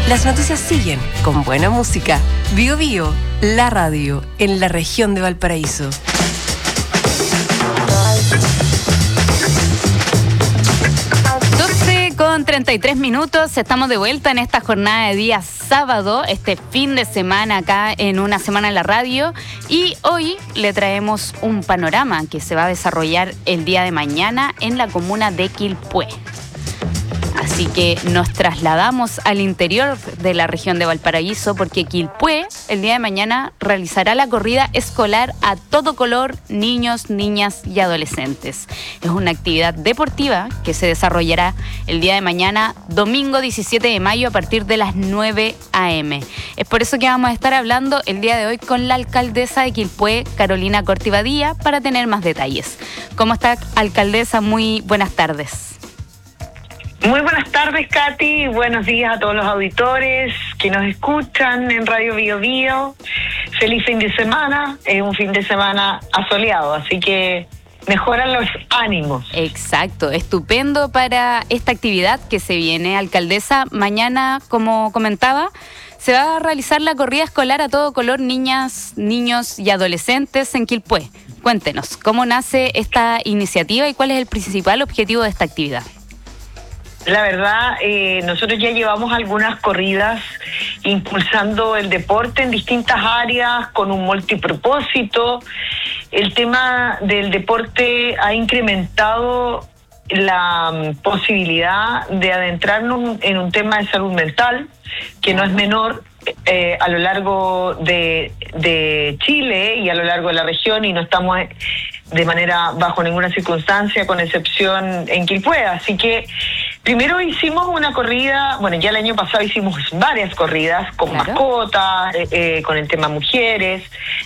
Las noticias siguen con buena música. Bío Bío, la radio en la región de Valparaíso. Con 33 minutos, estamos de vuelta en esta jornada de día sábado, este fin de semana acá en Una Semana en la Radio, y hoy le traemos un panorama que se va a desarrollar el día de mañana en la comuna de Quilpué. Así que nos trasladamos al interior de la región de Valparaíso porque Quilpué el día de mañana realizará la corrida escolar a todo color, niños, niñas y adolescentes. Es una actividad deportiva que se desarrollará el día de mañana, domingo 17 de mayo, a partir de las 9 a.m. Es por eso que vamos a estar hablando el día de hoy con la alcaldesa de Quilpué, Carolina Cortivadía, para tener más detalles. ¿Cómo está, alcaldesa? Muy buenas tardes. Muy buenas tardes, Katy. Buenos días a todos los auditores que nos escuchan en Radio Bío Bío. Feliz fin de semana. Es un fin de semana asoleado, así que mejoran los ánimos. Exacto, estupendo para esta actividad que se viene, alcaldesa. Mañana, como comentaba, se va a realizar la corrida escolar a todo color, niñas, niños y adolescentes en Quilpué. Cuéntenos, ¿cómo nace esta iniciativa y cuál es el principal objetivo de esta actividad? La verdad, nosotros ya llevamos algunas corridas impulsando el deporte en distintas áreas con un multipropósito. El tema del deporte ha incrementado la posibilidad de adentrarnos en un tema de salud mental, que no es menor a lo largo de Chile y a lo largo de la región, y no estamos de manera bajo ninguna circunstancia, con excepción en Quilpué. Así que primero hicimos una corrida, bueno, ya el año pasado hicimos varias corridas con mascotas, con el tema mujeres,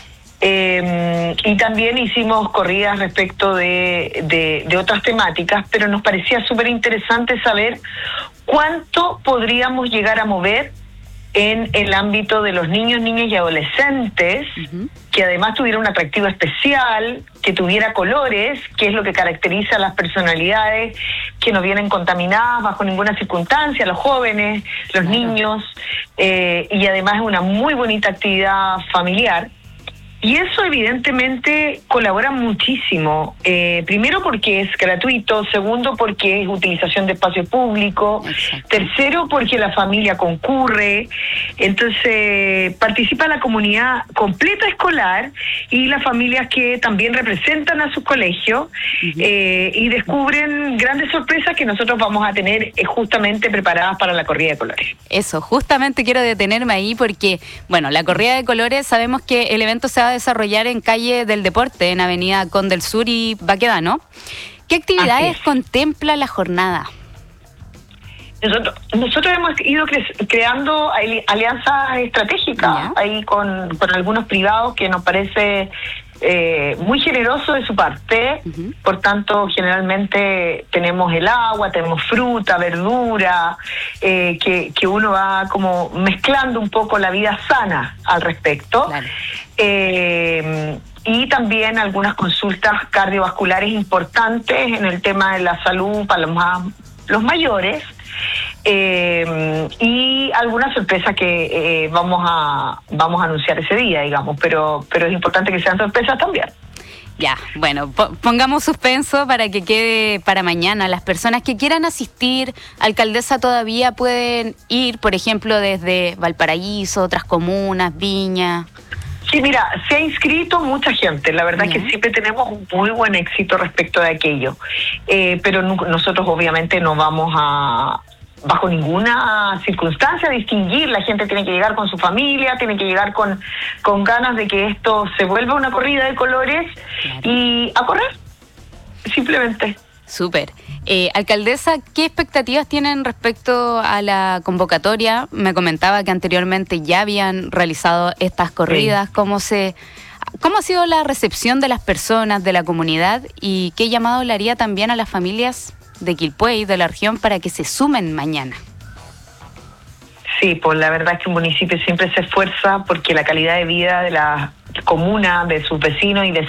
y también hicimos corridas respecto de otras temáticas, pero nos parecía súper interesante saber cuánto podríamos llegar a mover en el ámbito de los niños, niñas y adolescentes, que además tuviera un atractivo especial, que tuviera colores, que es lo que caracteriza a las personalidades que no vienen contaminadas bajo ninguna circunstancia, los jóvenes, los niños, y además es una muy bonita actividad familiar. Y eso evidentemente colabora muchísimo, primero porque es gratuito, segundo porque es utilización de espacio público, tercero porque la familia concurre, entonces participa la comunidad completa escolar y las familias que también representan a sus colegios, y descubren grandes sorpresas que nosotros vamos a tener justamente preparadas para la corrida de colores. Eso, justamente quiero detenerme ahí porque, bueno, la corrida de colores, sabemos que el evento se va a desarrollar en Calle del Deporte, en Avenida Conde del Sur y Baquedano. ¿Qué actividades contempla la jornada? Nosotros hemos ido creando alianzas estratégicas ahí con algunos privados, que nos parece muy generoso de su parte. Por tanto, generalmente tenemos el agua, tenemos fruta, verdura, que uno va como mezclando un poco la vida sana al respecto. Y también algunas consultas cardiovasculares importantes en el tema de la salud para los mayores, y algunas sorpresas que vamos a anunciar ese día, digamos, pero es importante que sean sorpresas también. Ya, bueno, pongamos suspenso para que quede para mañana. Las personas que quieran asistir, alcaldesa, todavía pueden ir, por ejemplo, desde Valparaíso, otras comunas, Viña. Sí, mira, se ha inscrito mucha gente. La verdad es que siempre tenemos un muy buen éxito respecto de aquello. Pero nosotros obviamente no vamos a, bajo ninguna circunstancia, distinguir. La gente tiene que llegar con su familia, tiene que llegar con ganas de que esto se vuelva una corrida de colores y a correr, simplemente. Súper. Alcaldesa, ¿qué expectativas tienen respecto a la convocatoria? Me comentaba que anteriormente ya habían realizado estas corridas. ¿Cómo ha sido la recepción de las personas, de la comunidad? ¿Y qué llamado le haría también a las familias de Quilpué y de la región para que se sumen mañana? Sí, pues la verdad es que un municipio siempre se esfuerza porque la calidad de vida de la comuna, de sus vecinos y